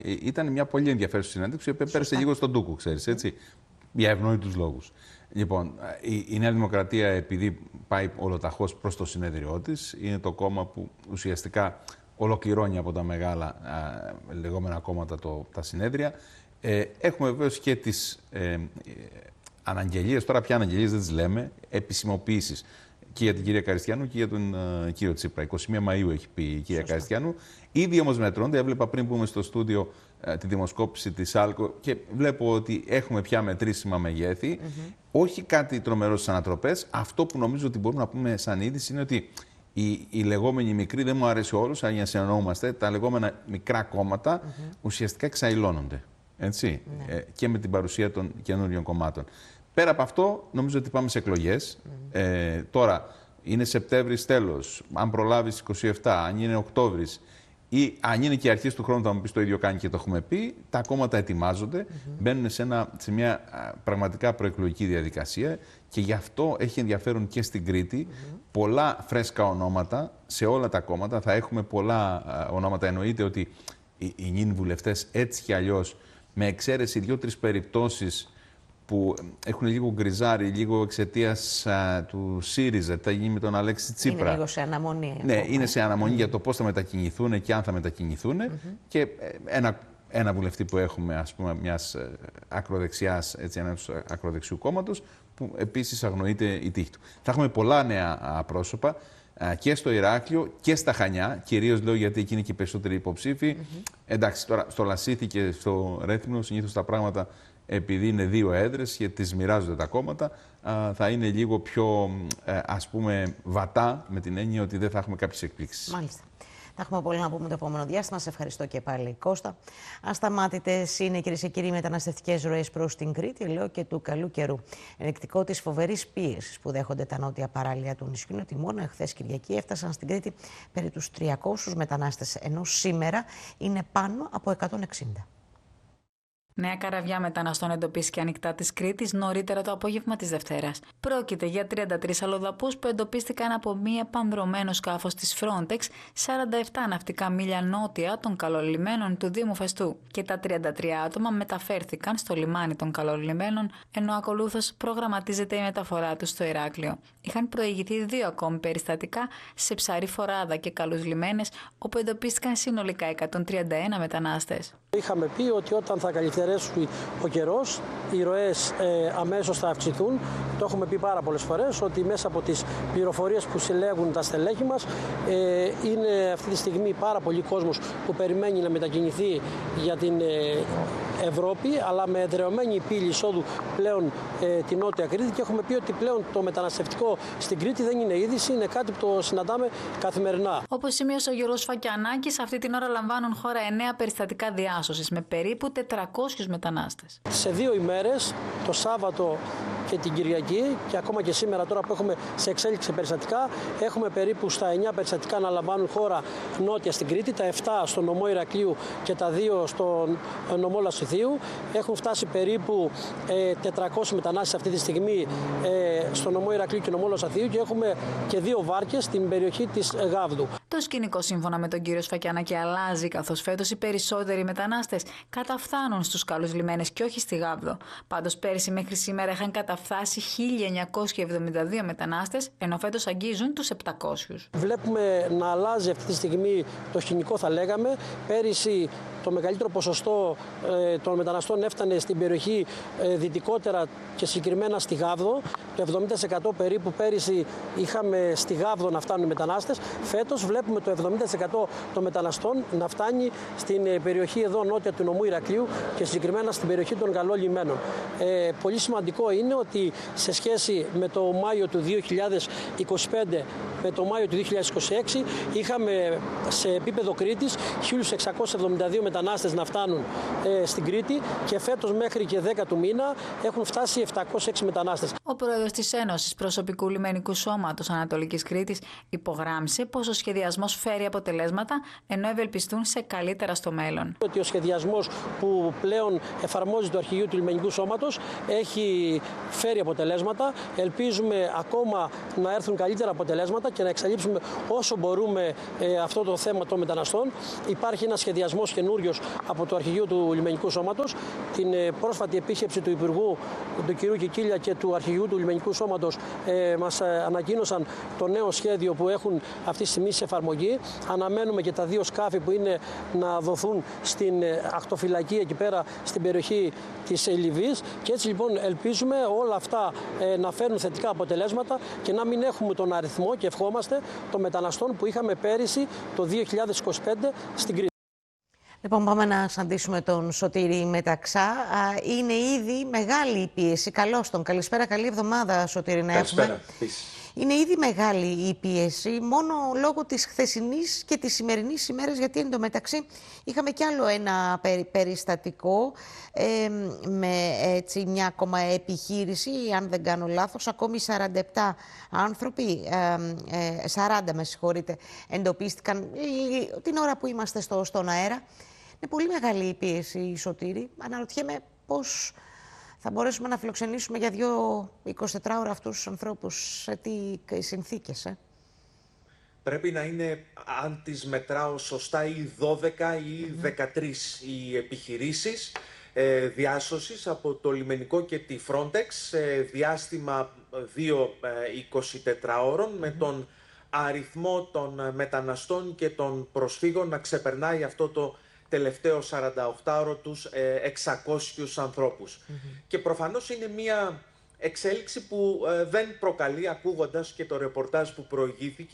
Ήταν μια πολύ ενδιαφέρουσα συνέντευξη, που πέρασε λίγο στον ντούκο, ξέρεις, έτσι, για ευνόητους λόγους. Λοιπόν, η Νέα Δημοκρατία, επειδή πάει ολοταχώς προς το συνέδριό της, είναι το κόμμα που ουσιαστικά ολοκληρώνει από τα μεγάλα λεγόμενα κόμματα τα συνέδρια. Έχουμε βεβαίως και τις αναγγελίες, τώρα πια αναγγελίες δεν τις λέμε, επισημοποιήσεις και για την κυρία Καριστιανού και για τον κύριο Τσίπρα. 21 Μαΐου έχει πει η κυρία Καριστιανού. Ήδη όμως μετρώνται. Έβλεπα πριν που είμαι στο στούντιο τη δημοσκόπηση της ΑΛΚΟ και βλέπω ότι έχουμε πια μετρήσιμα μεγέθη. Όχι κάτι τρομερό στις ανατροπές. Αυτό που νομίζω ότι μπορούμε να πούμε σαν είδηση είναι ότι οι λεγόμενοι μικροί, δεν μου αρέσει όλους, αν για να συνεννοούμαστε, τα λεγόμενα μικρά κόμματα ουσιαστικά εξαϊλώνονται. Έτσι, και με την παρουσία των καινούριων κομμάτων. Πέρα από αυτό, νομίζω ότι πάμε σε εκλογές. Τώρα, είναι Σεπτέμβρης τέλος, αν προλάβεις 27, αν είναι Οκτώβρης ή αν είναι και οι αρχές του χρόνου, θα μου πεις το ίδιο κάνει και το έχουμε πει, τα κόμματα ετοιμάζονται, μπαίνουν σε μια πραγματικά προεκλογική διαδικασία και γι' αυτό έχει ενδιαφέρον και στην Κρήτη πολλά φρέσκα ονόματα σε όλα τα κόμματα. Θα έχουμε πολλά ονόματα, εννοείται ότι οι νυν βουλευτές έτσι κι αλλιώς, με εξαίρεση 2-3 περιπτώσεις που έχουν λίγο γκριζάρει, λίγο εξαιτίας του ΣΥΡΙΖΑ, τι θα γίνει με τον Αλέξη Τσίπρα. Είναι λίγο σε αναμονή. Ναι, είναι σε αναμονή για το πώς θα μετακινηθούν και αν θα μετακινηθούν. Και ένα βουλευτή που έχουμε, ας πούμε, μιας ακροδεξιάς, ενός ακροδεξιού κόμματος, που επίσης αγνοείται η τύχη του. Θα έχουμε πολλά νέα πρόσωπα και στο Ηράκλειο και στα Χανιά. Κυρίως λέω γιατί εκεί είναι και οι περισσότεροι υποψήφοι. Εντάξει, τώρα στο Λασίθι και στο Ρέθυμνο συνήθως τα πράγματα, επειδή είναι 2 έδρες και τις μοιράζονται τα κόμματα, θα είναι λίγο πιο, ας πούμε, βατά, με την έννοια ότι δεν θα έχουμε κάποιες εκπλήξεις. Μάλιστα. Θα έχουμε πολύ να πούμε το επόμενο διάστημα. Σε ευχαριστώ και πάλι, Κώστα. Ασταμάτητες είναι, κυρίες και κύριοι, οι μεταναστευτικές ροές προς την Κρήτη, λέω και του καλού καιρού. Ενεκτικό της φοβερής πίεσης που δέχονται τα νότια παράλια του νησιού είναι ότι μόνο εχθές Κυριακή έφτασαν στην Κρήτη περί τους 300 μετανάστες, ενώ σήμερα είναι πάνω από 160. Νέα καραβιά μεταναστών εντοπίστηκε ανοιχτά της Κρήτης νωρίτερα το απόγευμα της Δευτέρας. Πρόκειται για 33 αλλοδαπούς που εντοπίστηκαν από μία πανδρωμένο σκάφος της Frontex 47 ναυτικά μίλια νότια των καλολιμένων του Δήμου Φεστού. Και τα 33 άτομα μεταφέρθηκαν στο λιμάνι των καλολιμένων, ενώ ακολούθως προγραμματίζεται η μεταφορά τους στο Ηράκλειο. Είχαν προηγηθεί 2 ακόμη περιστατικά σε Ψαρή Φοράδα και Καλούς Λιμένες, όπου εντοπίστηκαν συνολικά 131 μετανάστες. Είχαμε πει ότι όταν θα καλυτερεύσει ο καιρός, οι ροές αμέσως θα αυξηθούν. Το έχουμε πει πάρα πολλές φορές ότι μέσα από τις πληροφορίες που συλλέγουν τα στελέχη μας είναι αυτή τη στιγμή πάρα πολύ κόσμος που περιμένει να μετακινηθεί για την Ευρώπη, αλλά με εδραιωμένη πύλη εισόδου πλέον την Νότια Κρήτη, και έχουμε πει ότι πλέον το μεταναστευτικό στην Κρήτη δεν είναι είδηση, είναι κάτι που το συναντάμε καθημερινά. Όπως σημείωσε ο Γιώργος Φακιανάκης, αυτή την ώρα λαμβάνουν χώρα 9 περιστατικά διάσωσης με περίπου 400 μετανάστες. Σε 2 ημέρες, το Σάββατο και την Κυριακή, και ακόμα και σήμερα τώρα που έχουμε σε εξέλιξη περιστατικά, έχουμε περίπου στα 9 περιστατικά να λαμβάνουν χώρα νότια στην Κρήτη, τα 7 στον νομό Ηρακλείου και τα 2 στον νομό Λασιθίου. Έχουν φτάσει περίπου 400 μετανάστες αυτή τη στιγμή στον νομό Ηρακλείου και νομό Λασιθίου, και έχουμε και 2 βάρκες στην περιοχή της Γάβδου. Το σκηνικό, σύμφωνα με τον κύριο Σφακιανάκη, αλλάζει, καθώς φέτος οι περισσότεροι μετανάστες καταφθάνουν στους Καλούς Λιμένες και όχι στη Γάβδο. Πάντως πέρυσι μέχρι σήμερα είχαν καταφθάσει 1972 μετανάστες, ενώ φέτος αγγίζουν τους 700. Βλέπουμε να αλλάζει αυτή τη στιγμή το σκηνικό, θα λέγαμε. Πέρυσι το μεγαλύτερο ποσοστό των μεταναστών έφτανε στην περιοχή δυτικότερα και συγκεκριμένα στη Γάβδο. Το 70% περίπου πέρυσι είχαμε στη Γάβδο να φτάνουν οι μετανάστες. Φέτος βλέπουμε το 70% των μεταναστών να φτάνει στην περιοχή εδώ νότια του νομού Ηρακλείου και συγκεκριμένα στην περιοχή των Καλών Λιμένων. Πολύ σημαντικό είναι ότι σε σχέση με το Μάιο του 2025 με το Μάιο του 2026 είχαμε σε επίπεδο Κρήτης 1.672 μετανάστες να φτάνουν στην Κρήτη, και φέτος μέχρι και 10 του μήνα έχουν φτάσει 706 μετανάστες. Ο πρόεδρος της Ένωσης Προσωπικού Λιμενικού Σώματος Ανατολικής Κρήτης υπογράμμισε πως ο σχεδιασμός σχεδιασμός φέρει αποτελέσματα, ενώ ευελπιστούν σε καλύτερα στο μέλλον. Ότι ο σχεδιασμός που πλέον εφαρμόζει το Αρχηγείο του Λιμενικού Σώματος έχει φέρει αποτελέσματα. Ελπίζουμε ακόμα να έρθουν καλύτερα αποτελέσματα και να εξαλείψουμε όσο μπορούμε αυτό το θέμα των μεταναστών. Υπάρχει ένας σχεδιασμός καινούριος από το Αρχηγείο του Λιμενικού Σώματος. Την πρόσφατη επίσκεψη του Υπουργού, του κ. Κικίλια, και του Αρχηγείου του Λιμενικού Σώματος μας ανακοίνωσαν το νέο σχέδιο που έχουν αυτή τη στιγμή σε εφαρμογή. Αναμένουμε και τα 2 σκάφη που είναι να δοθούν στην ακτοφυλακή εκεί πέρα στην περιοχή της Λιβύης. Και έτσι λοιπόν ελπίζουμε όλα αυτά να φέρουν θετικά αποτελέσματα και να μην έχουμε τον αριθμό, και ευχόμαστε, των μεταναστών που είχαμε πέρυσι το 2025 στην Κρήτη. Λοιπόν, πάμε να συναντήσουμε τον Σωτήρη Μεταξά. Είναι ήδη μεγάλη η πίεση. Καλώς τον. Καλησπέρα, καλή εβδομάδα, Σωτήρη, να έχουμε. Είναι ήδη μεγάλη η πίεση, μόνο λόγω της χθεσινής και της σημερινής ημέρας, γιατί εντωμεταξύ είχαμε κι άλλο ένα περιστατικό με έτσι μια ακόμα επιχείρηση, αν δεν κάνω λάθος, ακόμη 47 άνθρωποι, 40 με συγχωρείτε, εντοπίστηκαν την ώρα που είμαστε στον αέρα. Είναι πολύ μεγάλη η πίεση, Σωτήρη. Αναρωτιέμαι πώς θα μπορέσουμε να φιλοξενήσουμε για 24 ώρα αυτούς τους ανθρώπους, σε τι συνθήκες. Πρέπει να είναι, αν τις μετράω σωστά, ή 12 ή 13 οι επιχειρήσεις διάσωσης από το λιμενικό και τη Frontex σε διάστημα 2-24 ώρων, με τον αριθμό των μεταναστών και των προσφύγων να ξεπερνάει αυτό το τελευταίο 48ωρο τους 600 ανθρώπους. Και προφανώς είναι μια εξέλιξη που δεν προκαλεί, ακούγοντας και το ρεπορτάζ που προηγήθηκε,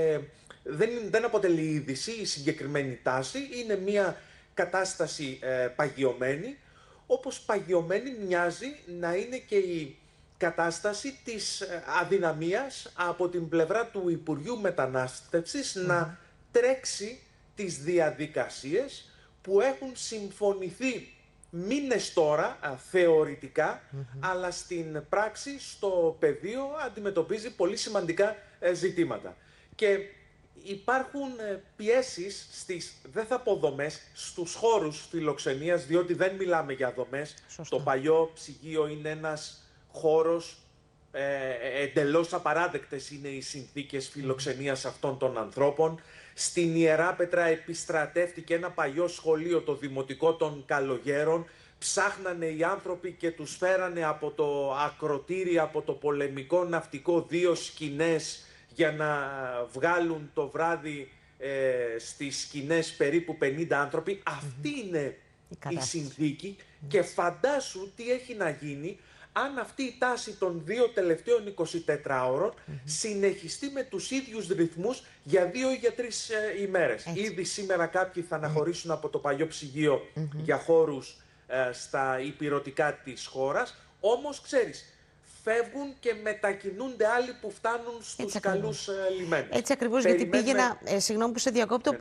δεν αποτελεί είδηση η συγκεκριμένη τάση. Είναι μια κατάσταση παγιωμένη, όπως παγιωμένη μοιάζει να είναι και η κατάσταση της αδυναμίας από την πλευρά του Υπουργείου Μετανάστευσης να τρέξει τις διαδικασίες που έχουν συμφωνηθεί μήνες τώρα, θεωρητικά, αλλά στην πράξη, στο πεδίο, αντιμετωπίζει πολύ σημαντικά ζητήματα. Και υπάρχουν πιέσεις στις, δεν θα πω δομές, στους χώρους φιλοξενίας, διότι δεν μιλάμε για δομές. Σωστό. Το παλιό ψυγείο είναι ένας χώρος, εντελώς απαράδεκτες είναι οι συνθήκες φιλοξενίας αυτών των ανθρώπων. Στην Ιεράπετρα επιστρατεύτηκε ένα παλιό σχολείο, το Δημοτικό των Καλογέρων. Ψάχνανε οι άνθρωποι και τους φέρανε από το ακροτήρι, από το πολεμικό ναυτικό, 2 σκηνές για να βγάλουν το βράδυ στις σκηνές περίπου 50 άνθρωποι. Αυτή είναι η συνθήκη και φαντάσου τι έχει να γίνει αν αυτή η τάση των 2 τελευταίων 24 ώρων συνεχιστεί με τους ίδιους ρυθμούς για 2 ή για 3 ημέρες. Ήδη σήμερα κάποιοι θα αναχωρήσουν από το παλιό ψυγείο για χώρους στα ηπειρωτικά της χώρας. Όμως, ξέρεις, φεύγουν και μετακινούνται άλλοι που φτάνουν στους καλούς λιμένες. Έτσι ακριβώς, γιατί πήγαινα, συγγνώμη που σε διακόπτω,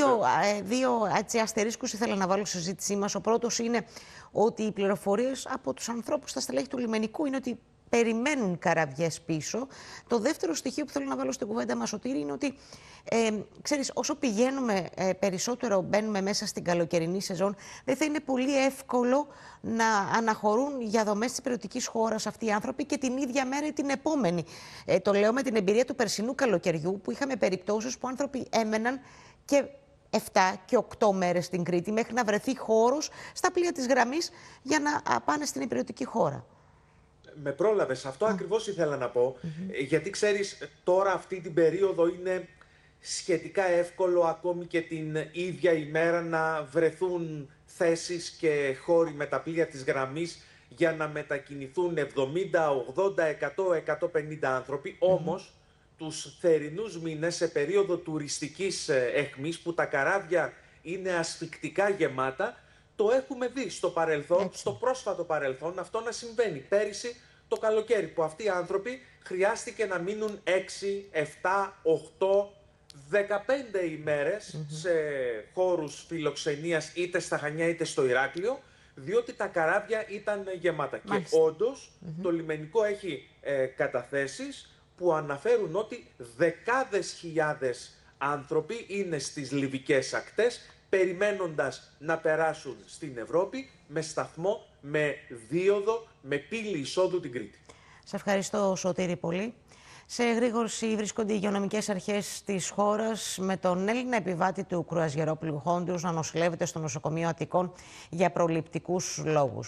δύο αστερίσκους ήθελα να βάλω στη συζήτησή μας. Ο πρώτος είναι ότι οι πληροφορίες από τους ανθρώπους στα στελέχη του λιμενικού είναι ότι περιμένουν καραβιές πίσω. Το δεύτερο στοιχείο που θέλω να βάλω στην κουβέντα μας, Σωτήρη, είναι ότι ξέρεις, όσο πηγαίνουμε περισσότερο, μπαίνουμε μέσα στην καλοκαιρινή σεζόν, δεν θα είναι πολύ εύκολο να αναχωρούν για δομές της υπηρετικής χώρας αυτοί οι άνθρωποι και την ίδια μέρα ή την επόμενη. Το λέω με την εμπειρία του περσινού καλοκαιριού, που είχαμε περιπτώσεις που άνθρωποι έμεναν και 7 και 8 μέρες στην Κρήτη μέχρι να βρεθεί χώρος στα πλοία της γραμμής για να πάνε στην υπηρετική χώρα. Με πρόλαβες. Αυτό ακριβώς ήθελα να πω. Γιατί ξέρεις, τώρα αυτή την περίοδο είναι σχετικά εύκολο ακόμη και την ίδια ημέρα να βρεθούν θέσεις και χώροι με τα πλοία της γραμμής για να μετακινηθούν 70, 80, 100, 150 άνθρωποι. Όμως, τους θερινούς μήνες, σε περίοδο τουριστικής αιχμής, που τα καράβια είναι ασφυκτικά γεμάτα, το έχουμε δει στο παρελθόν, στο πρόσφατο παρελθόν, αυτό να συμβαίνει. Πέρυσι το καλοκαίρι, που αυτοί οι άνθρωποι χρειάστηκε να μείνουν 6, 7, 8, 15 ημέρες σε χώρους φιλοξενίας, είτε στα Χανιά είτε στο Ηράκλειο, διότι τα καράβια ήταν γεμάτα. Μάλιστα. Και όντως το λιμενικό έχει καταθέσεις που αναφέρουν ότι δεκάδες χιλιάδες άνθρωποι είναι στις λιβικές ακτές, περιμένοντας να περάσουν στην Ευρώπη με σταθμό, με δίωδο, με πύλη εισόδου την Κρήτη. Σε ευχαριστώ, Σωτήρη, πολύ. Σε εγρήγορση βρίσκονται οι υγειονομικές αρχές της χώρας, με τον Έλληνα επιβάτη του κρουαζιερόπλοιου Χόντιους να νοσηλεύεται στο νοσοκομείο Αττικών για προληπτικούς λόγους.